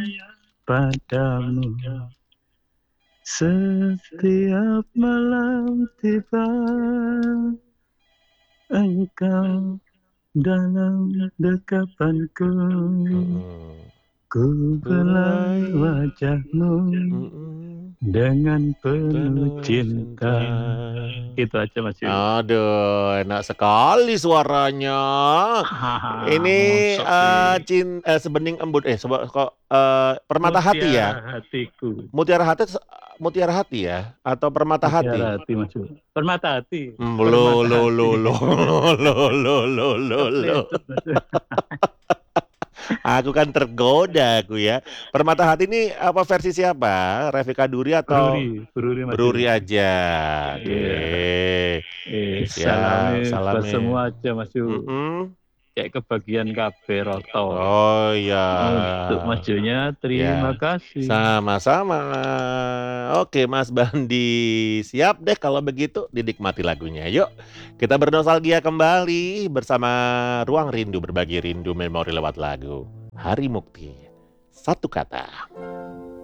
padamu. Setiap malam tiba, engkau dalam dekapanku. Ku belai wajahmu dengan penuh cinta. Itu aja Mas Yu. Aduh, enak sekali suaranya. Ini Sebening Embun, Permata Hati ya? Mutiara hatiku. Mutiara Hati ya? Atau Permata Hati? Mutiara hati Mas Yu. Permata hati. Lo. Kepleset, Mas Yu. Aku kan tergoda aku ya. Permata Hati ini apa versi siapa? Revika Duri atau Bruri Mas Yu. Bruri aja? Salame buat Salame. semua aja Mas Yu. Kayak kebagian kabeh roto. Oh iya. Untuk majunya terima kasih. Sama-sama. Oke Mas Bandi, siap deh kalau begitu dinikmati lagunya. Yuk kita bernostalgia kembali bersama Ruang Rindu, berbagi rindu memori lewat lagu. Hari Mukti, Satu Kata.